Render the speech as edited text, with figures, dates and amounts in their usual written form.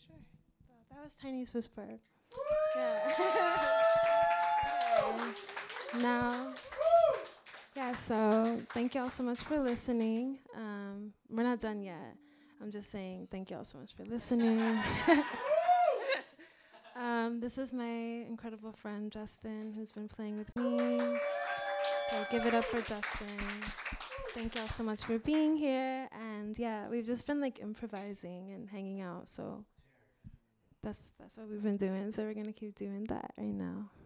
Sure. That was Tiny's Whisper. Yeah. Now, yeah, so thank y'all so much for listening. We're not done yet. I'm just saying thank y'all so much for listening. This is my incredible friend, Justin, who's been playing with me. So give it up for Justin. Thank y'all so much for being here. And yeah, we've just been like improvising and hanging out. So that's what we've been doing. So we're going to keep doing that right now.